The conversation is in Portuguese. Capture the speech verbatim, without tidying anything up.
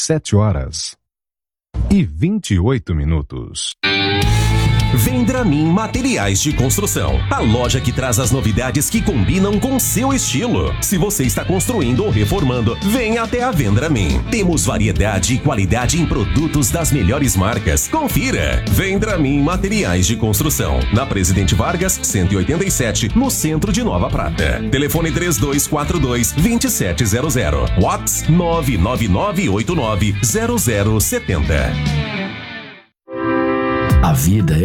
sete horas e vinte e oito minutos. Vendramin Materiais de Construção, a loja que traz as novidades que combinam com seu estilo. Se você está construindo ou reformando, venha até a Vendramin. Temos variedade e qualidade em produtos das melhores marcas. Confira! Vendramin Materiais de Construção, na Presidente Vargas, cento e oitenta e sete, no centro de Nova Prata. Telefone três dois quatro dois, dois sete zero zero. WhatsApp nove nove nove oito nove zero zero sete zero. A vida é